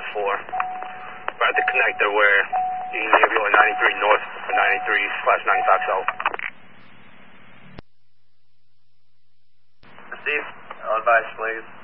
4. We're at the connector where you can give you a 93 north or 93/95 south. Steve, advice please.